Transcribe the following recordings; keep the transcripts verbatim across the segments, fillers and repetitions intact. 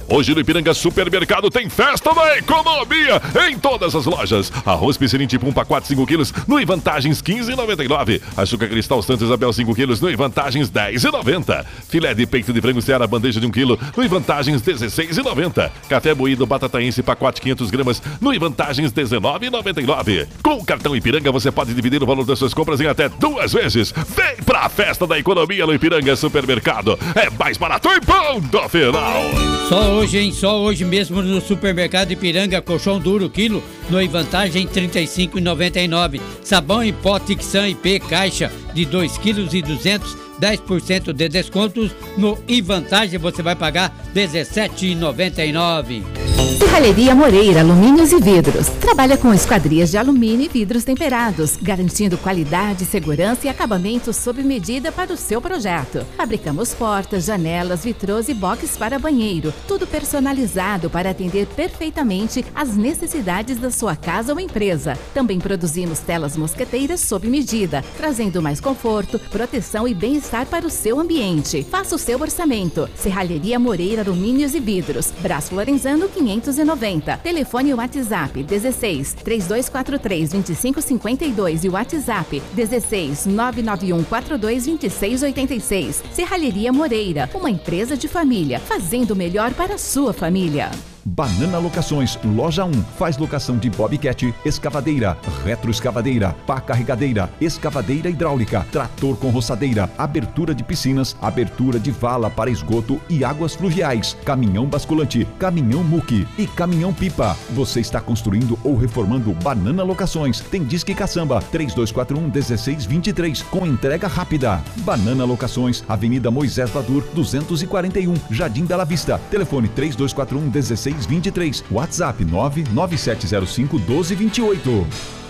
Hoje no Ipiranga Supermercado tem festa da economia em todas as lojas. Arroz Piscinim tipo um pacote cinco quilos no Vantagens quinze reais e noventa e nove centavos. Açúcar Cristal Santa Isabel cinco quilos no Vantagens dez reais e noventa centavos. Filé de peito de frango Seara bandeja de um quilo no Vantagens dezesseis reais e noventa centavos. Café moído Batataense pacote quinhentas gramas no Vantagens dezenove reais e noventa e nove centavos. Com o cartão Ipiranga você pode dividir o valor das suas compras em até duas vezes. Vem pra festa da economia no Ipiranga Supermercado. É mais barato e ponto final. Só hoje, hein? Só hoje mesmo no Supermercado Ipiranga, colchão duro quilo no Vantagem trinta e cinco reais e noventa e nove centavos. Sabão em pó Tixan I P caixa de dois quilos e duzentos gramas, dez por cento de descontos. No Vantagem você vai pagar dezessete reais e noventa e nove centavos. Serralheria Moreira, alumínios e vidros. Trabalha com esquadrias de alumínio e vidros temperados, garantindo qualidade, segurança e acabamento sob medida para o seu projeto. Fabricamos portas, janelas, vitrôs e boxes para banheiro, tudo personalizado para atender perfeitamente às necessidades da sua casa ou empresa. Também produzimos telas mosqueteiras sob medida, trazendo mais conforto, proteção e bem-estar para o seu ambiente. Faça o seu orçamento. Serralheria Moreira, alumínios e vidros. Braço Lorenzano quinhentos e noventa. Telefone e WhatsApp dezesseis, três dois quatro três, vinte e cinco cinquenta e dois e WhatsApp dezesseis, nove nove um quatro dois, vinte e seis oitenta e seis. Serralheria Moreira, uma empresa de família, fazendo o melhor para a sua família. Banana Locações, loja um, faz locação de bobcat, escavadeira, retroescavadeira, pá carregadeira, escavadeira hidráulica, trator com roçadeira, abertura de piscinas, abertura de vala para esgoto e águas fluviais, caminhão basculante, caminhão muque e caminhão pipa. Você está construindo ou reformando Banana Locações? Tem Disque Caçamba, três dois quatro um, um seis dois três, com entrega rápida. Banana Locações, Avenida Moisés Vadur, duzentos e quarenta e um, Jardim Bela Vista. Telefone três dois quatro um, um seis vinte e três, WhatsApp nove nove sete zero cinco, um dois dois oito.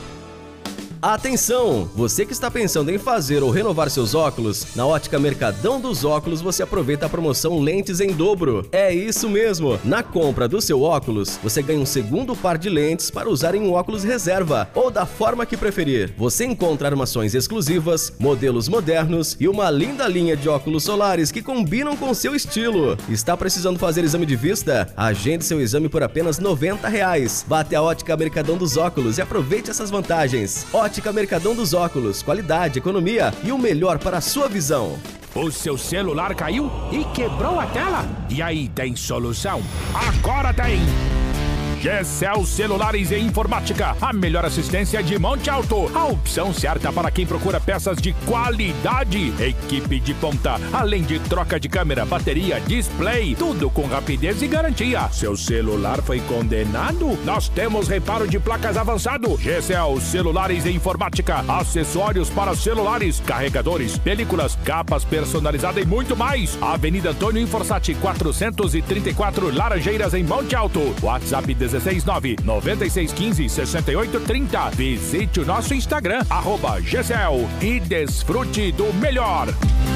Atenção! Você que está pensando em fazer ou renovar seus óculos, na Ótica Mercadão dos Óculos você aproveita a promoção Lentes em Dobro. É isso mesmo! Na compra do seu óculos, você ganha um segundo par de lentes para usar em um óculos reserva ou da forma que preferir. Você encontra armações exclusivas, modelos modernos e uma linda linha de óculos solares que combinam com seu estilo. Está precisando fazer exame de vista? Agende seu exame por apenas noventa reais. Vá até a Ótica Mercadão dos Óculos e aproveite essas vantagens. Ótica Mercadão dos Óculos, qualidade, economia e o melhor para a sua visão. O seu celular caiu e quebrou a tela? E aí, tem solução? Agora tem! Gecel Celulares e Informática, a melhor assistência de Monte Alto. A opção certa para quem procura peças de qualidade. Equipe de ponta, além de troca de câmera, bateria, display, tudo com rapidez e garantia. Seu celular foi condenado? Nós temos reparo de placas avançado. Gecel Celulares e Informática, acessórios para celulares, carregadores, películas, capas personalizadas e muito mais. Avenida Antônio Inforsati, quatrocentos e trinta e quatro, Laranjeiras, em Monte Alto. WhatsApp dezesseis nove, nove seis um cinco, seis oito três zero. Visite o nosso Instagram, arroba Gecel, e desfrute do melhor.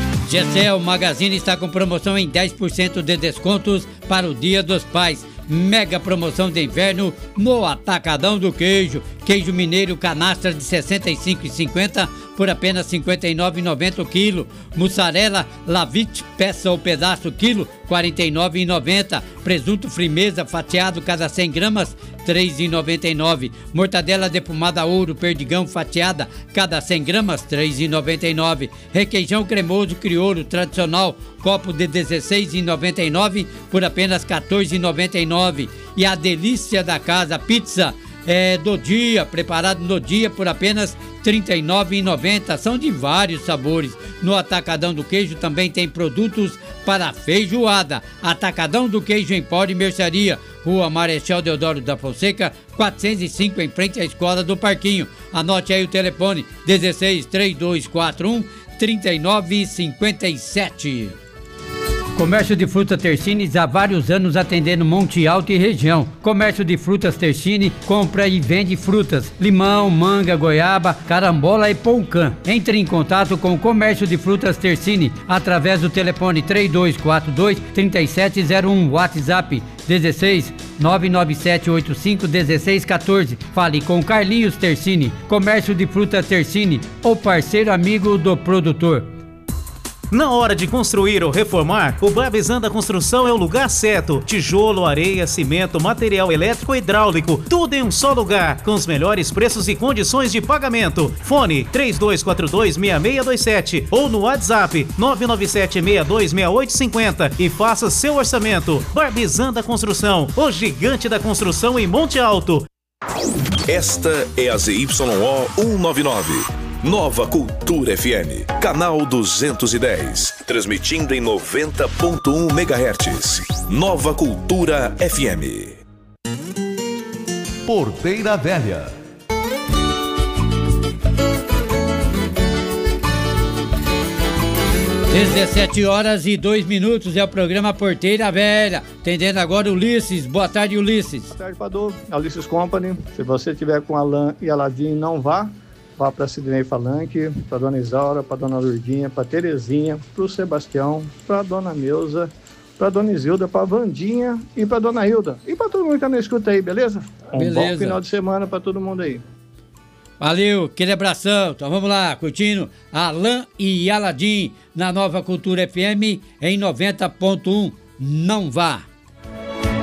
Gecel Magazine está com promoção em dez por cento de descontos para o Dia dos Pais. Mega promoção de inverno no Atacadão do Queijo. Queijo mineiro canastra de sessenta e cinco reais e cinquenta centavos por apenas cinquenta e nove reais e noventa centavos o quilo. Mussarela Lavite peça ou pedaço quilo, quarenta e nove reais e noventa centavos. Presunto Frimeza fatiado cada cem gramas, três reais e noventa e nove centavos. Mortadela defumada ouro perdigão fatiada cada cem gramas, três reais e noventa e nove centavos. Requeijão cremoso crioulo tradicional copo de dezesseis reais e noventa e nove centavos por apenas quatorze reais e noventa e nove centavos. E a delícia da casa pizza é do dia, preparado no dia por apenas trinta e nove reais e noventa centavos. São de vários sabores. No Atacadão do Queijo também tem produtos para feijoada. Atacadão do Queijo em Pó e Mercearia, Rua Marechal Deodoro da Fonseca, quatrocentos e cinco, em frente à Escola do Parquinho. Anote aí o telefone dezesseis, três dois quatro um, trinta e nove cinquenta e sete. Comércio de Frutas Tercines há vários anos atendendo Monte Alto e região. Comércio de Frutas Tercine compra e vende frutas, limão, manga, goiaba, carambola e poucã. Entre em contato com o Comércio de Frutas Tercine através do telefone três dois quatro dois, três sete zero um, WhatsApp dezesseis, nove nove sete oito cinco, um seis um quatro. Fale com Carlinhos Tercine. Comércio de Frutas Tercine, o parceiro amigo do produtor. Na hora de construir ou reformar, o Barbizan Construção é o lugar certo. Tijolo, areia, cimento, material elétrico e hidráulico, tudo em um só lugar, com os melhores preços e condições de pagamento. Fone três dois quatro dois, seis seis dois sete ou no WhatsApp nove nove sete, seis dois seis oito cinco zero e faça seu orçamento. Barbizan da Construção, o gigante da construção em Monte Alto. Esta é a Z Y O cento e noventa e nove. Nova Cultura F M, canal duzentos e dez, transmitindo em noventa ponto um megahertz. Nova Cultura F M. Porteira Velha. dezessete horas e dois minutos é o programa Porteira Velha. Atendendo agora o Ulisses. Boa tarde, Ulisses. Boa tarde, Padu. Ulisses Company. Se você tiver com Alain e Aladim, não vá. Vá para Sidney Falanque, para Dona Isaura, para Dona Lourdinha, para Terezinha, para o Sebastião, para Dona Neuza, para Dona Isilda, para Vandinha e para Dona Hilda. E para todo mundo que tá na escuta aí, beleza? Um beleza. Bom final de semana para todo mundo aí. Valeu, aquele abração. Então vamos lá, curtindo Alain e Aladim na Nova Cultura F M em noventa ponto um. Não vá.